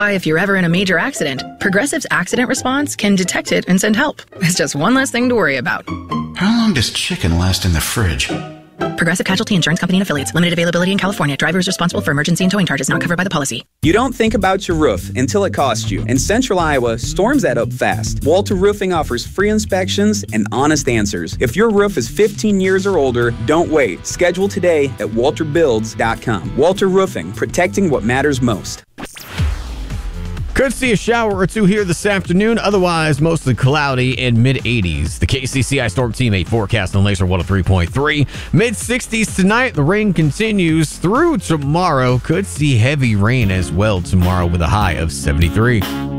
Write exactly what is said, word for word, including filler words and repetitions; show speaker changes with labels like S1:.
S1: Why, if you're ever in a major accident, Progressive's accident response can detect it and send help. It's just one less thing to worry about.
S2: How long does chicken last in the fridge?
S1: Progressive Casualty Insurance Company and Affiliates. Limited availability in California. Driver is responsible for emergency and towing charges not covered by the policy.
S3: You don't think about your roof until it costs you. In Central Iowa, storms add up fast. Walter Roofing offers free inspections and honest answers. If your roof is fifteen years or older, don't wait. Schedule today at walter builds dot com. Walter Roofing, protecting what matters most.
S4: Could see a shower or two here this afternoon. Otherwise, mostly cloudy and mid eighties. The K C C I Storm Team eight forecast on Laser one oh three point three. mid sixties tonight. The rain continues through tomorrow. Could see heavy rain as well tomorrow with a high of seventy-three.